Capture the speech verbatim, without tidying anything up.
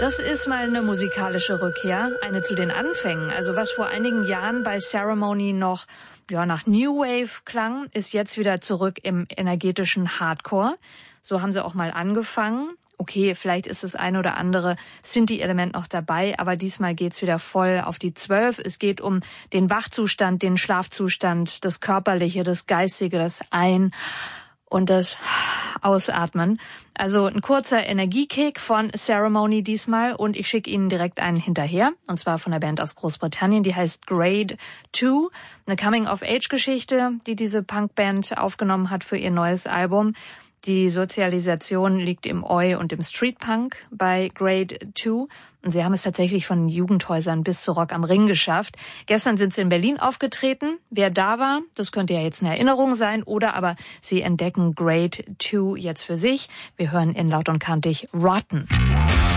Das ist mal eine musikalische Rückkehr, eine zu den Anfängen. Also was vor einigen Jahren bei Ceremony noch ja nach New Wave klang, ist jetzt wieder zurück im energetischen Hardcore. So haben sie auch mal angefangen. Okay, vielleicht ist das eine oder andere Synthi-Element noch dabei, aber diesmal geht's wieder voll auf die Zwölf. Es geht um den Wachzustand, den Schlafzustand, das Körperliche, das Geistige, das Ein- und das Ausatmen. Also ein kurzer Energiekick von Ceremony diesmal und ich schicke Ihnen direkt einen hinterher. Und zwar von der Band aus Großbritannien, die heißt Grade zwei. Eine Coming-of-Age-Geschichte, die diese Punkband aufgenommen hat für ihr neues Album. Die Sozialisation liegt im Oi und im Streetpunk bei Grade zwei. Und sie haben es tatsächlich von Jugendhäusern bis zu Rock am Ring geschafft. Gestern sind sie in Berlin aufgetreten. Wer da war, das könnte ja jetzt eine Erinnerung sein. Oder aber sie entdecken Grade zwei jetzt für sich. Wir hören in Laut und Kantig Rotten.